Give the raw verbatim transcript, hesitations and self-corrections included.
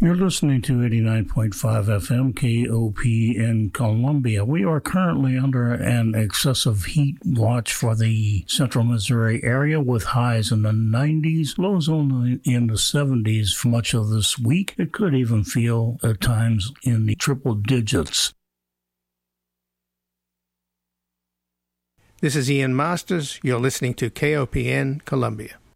You're listening to eighty-nine point five F M K O P in Columbia. We are currently under an excessive heat watch for the central Missouri area with highs in the nineties, lows only in the seventies for much of this week. It could even feel at times in the triple digits. This is Ian Masters. You're listening to K O P N Columbia.